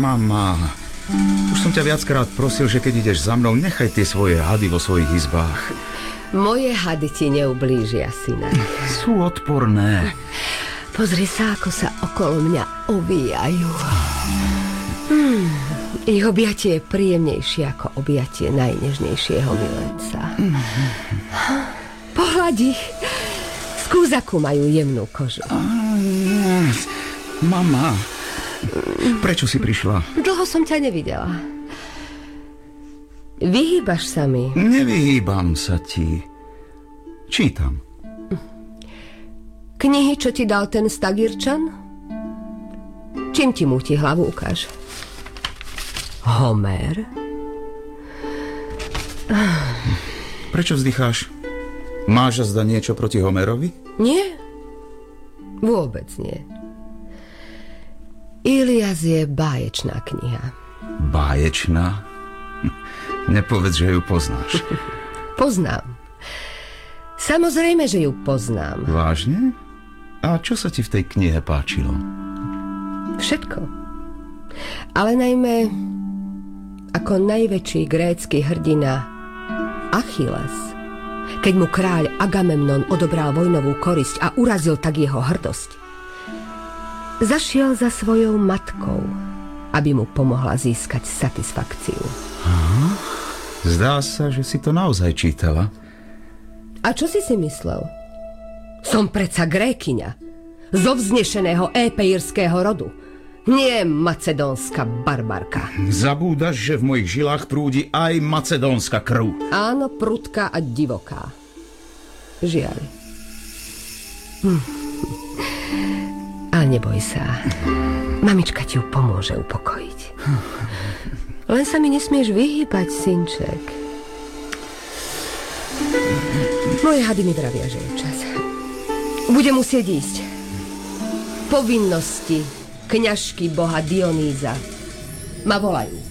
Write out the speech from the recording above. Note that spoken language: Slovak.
Mama, už som ťa viackrát prosil, že keď ideš za mnou, nechaj tie svoje hady vo svojich izbách. Moje hady ti neublížia, syna. Sú odporné. Pozri sa, ako sa okolo mňa ovíjajú. Ich objatie je príjemnejšie ako objatie najnežnejšieho milenca. Pohľad ich. Z kúzaku majú jemnú kožu. Mama, prečo si prišla? Dlho som ťa nevidela. Vyhýbaš sa mi. Nevyhýbam sa ti. Čítam. Knihy, čo ti dal ten Stagirčan? Čím ti múti hlavu, ukáž. Homer? Prečo vzdycháš? Máš zda niečo proti Homerovi? Nie. Vôbec nie. Ilias je báječná kniha. Báječná? Nepovedz, že ju poznáš. Poznám. Samozrejme, že ju poznám. Vážne? A čo sa ti v tej knihe páčilo? Všetko. Ale najmä ako najväčší grécky hrdina Achilles, keď mu kráľ Agamemnon odobral vojnovú korisť a urazil tak jeho hrdosť, zašiel za svojou matkou, aby mu pomohla získať satisfakciu. Zdá sa, že si to naozaj čítala. A čo si myslel? Som predsa Grékyňa, zo vznešeného épeirského rodu. Nie macedónska barbarka. Zabúdaš, že v mojich žilách prúdi aj macedónska krv. Áno, prudká a divoká. Žiaľ. Ale neboj sa. Mamička ti ju pomôže upokojiť. Len sa mi nesmieš vyhýbať, synček. Moje hady mi vravia, že je čas. Budem musieť ísť. Povinnosti kňažky boha Dionýza ma volajú.